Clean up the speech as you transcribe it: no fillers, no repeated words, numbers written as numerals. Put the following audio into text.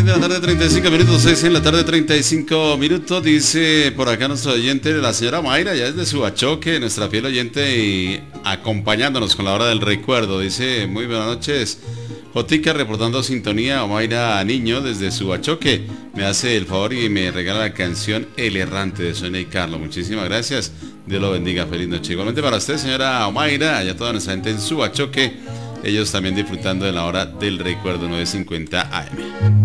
6 de la tarde, 35 minutos, 6 en la tarde, 35 minutos, dice por acá nuestro oyente, la señora Mayra, ya desde Suachoque, nuestra fiel oyente y acompañándonos con la hora del recuerdo, dice, muy buenas noches, Jotica reportando sintonía, Mayra Niño desde Suachoque, me hace el favor y me regala la canción El Errante de Sonia y Carlos, muchísimas gracias, Dios lo bendiga, feliz noche, igualmente para usted señora Mayra, allá toda nuestra gente en Suachoque, ellos también disfrutando de la hora del recuerdo 9:50 AM.